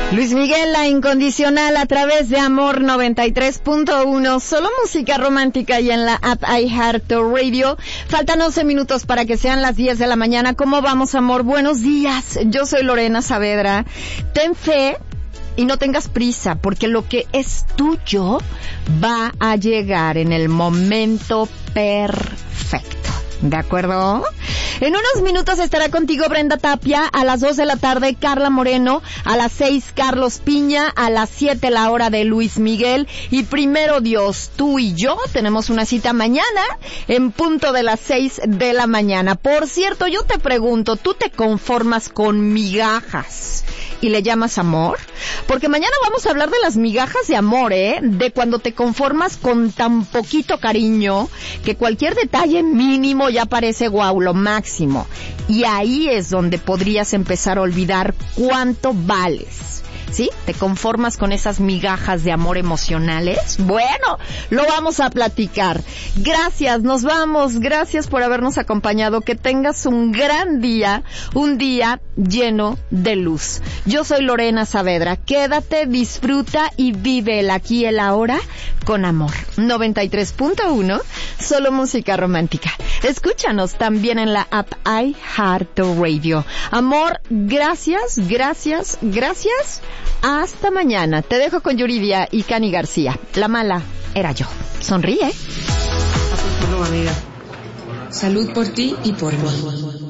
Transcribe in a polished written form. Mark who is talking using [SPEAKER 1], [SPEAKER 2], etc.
[SPEAKER 1] Luis Miguel, La Incondicional, a través de Amor 93.1, solo música romántica, y en la app iHeartRadio. Faltan 11 minutos para que sean las 10 de la mañana. ¿Cómo vamos, amor? Buenos días. Yo soy Lorena Saavedra. Ten fe y no tengas prisa, porque lo que es tuyo va a llegar en el momento perfecto. ¿De acuerdo? En unos minutos estará contigo Brenda Tapia, a las 2 de la tarde Carla Moreno, a las 6 Carlos Piña, a las 7 la hora de Luis Miguel, y primero Dios, tú y yo tenemos una cita mañana en punto de las 6 de la mañana. Por cierto, yo te pregunto, ¿tú te conformas con migajas y le llamas amor? Porque mañana vamos a hablar de las migajas de amor, de cuando te conformas con tan poquito cariño que cualquier detalle mínimo ya parece guau, lo máximo. Y ahí es donde podrías empezar a olvidar cuánto vales. ¿Sí? ¿Te conformas con esas migajas de amor emocionales? Bueno, lo vamos a platicar. Gracias, nos vamos. Gracias por habernos acompañado. Que tengas un gran día, un día lleno de luz. Yo soy Lorena Saavedra. Quédate, disfruta y vive el aquí y el ahora con amor. 93.1, solo música romántica. Escúchanos también en la app iHeartRadio. Amor, gracias, gracias, gracias. Hasta mañana. Te dejo con Yuridia y Cani García. La mala era yo. Sonríe.
[SPEAKER 2] Salud por ti y por mí.